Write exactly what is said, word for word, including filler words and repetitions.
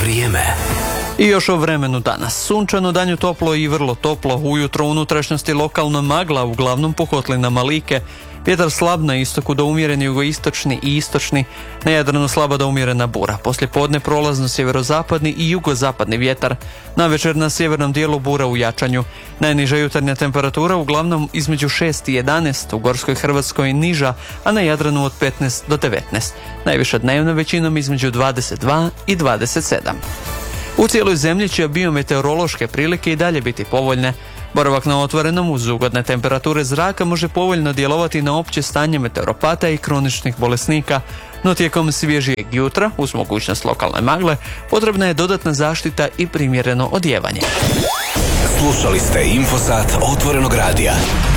Vrijeme. I još o vremenu danas. Sunčano, danju toplo i vrlo toplo. Ujutro u unutrašnjosti lokalno magla, uglavnom po kotlinama Like. Vjetar slab na istoku do umjereni jugoistočni i istočni, na Jadranu slaba do umjerena bura. Poslije podne prolazno sjeverozapadni i jugozapadni vjetar. Navečer na sjevernom dijelu bura u jačanju. Najniža jutarnja temperatura uglavnom između šest i jedanaest, u Gorskoj Hrvatskoj niža, a na Jadranu od petnaest do devetnaest. Najviša dnevna većinom između dvadeset dva i dvadeset sedam. U cijeloj zemlji će biometeorološke prilike i dalje biti povoljne. Boravak na otvorenom uz ugodne temperature zraka može povoljno djelovati na opće stanje meteoropata i kroničnih bolesnika, no tijekom svježijeg jutra, uz mogućnost lokalne magle, potrebna je dodatna zaštita i primjereno odijevanje. Slušali ste Infosat Otvorenog radija.